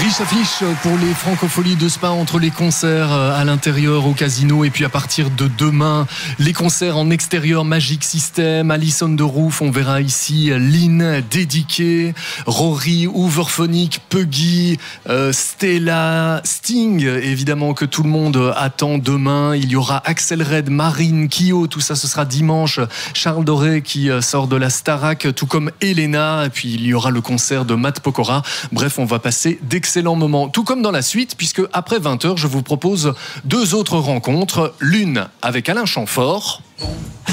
Riche affiche pour les Francopholies de Spa entre les concerts à l'intérieur au casino et puis à partir de demain les concerts en extérieur Magic System, Alice on the Roof, on verra ici Lynn, Dédiqué, Rory, Hooverphonic, Puggy, Stella, Sting évidemment que tout le monde attend demain. Il y aura Axel Red, Marine, Kyo, tout ça ce sera dimanche. Charles Doré qui sort de la Starac, tout comme Elena, et puis il y aura le concert de Matt Pokora. Bref, on va passer d'excellents moments, tout comme dans la suite, puisque après 20h, je vous propose deux autres rencontres. L'une avec Alain Chamfort.